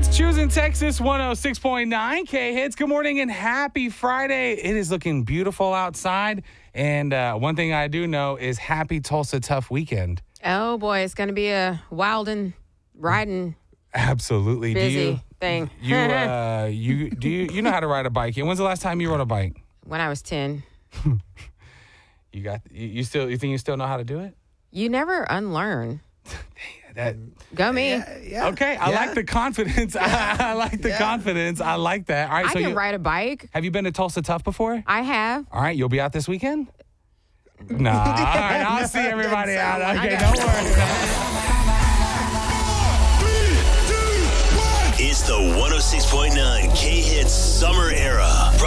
Choosing Texas 106.9 K-Hits. Good morning and happy Friday. It is looking beautiful outside. And one thing I do know is happy Tulsa Tough Weekend. Oh, boy. It's going to be a wild and riding Absolutely. busy thing. You know how to ride a bike. And when's the last time you rode a bike? When I was 10. You think you still know how to do it? You never unlearn. Go me. Yeah. Okay, I like the confidence. I like the confidence. I like that. All right, I can ride a bike. Have you been to Tulsa Tough before? I have. All right, you'll be out this weekend? Nah. All right, I'll see everybody out. Okay, don't worry. It's the 106.9 K-Hits Summer Era.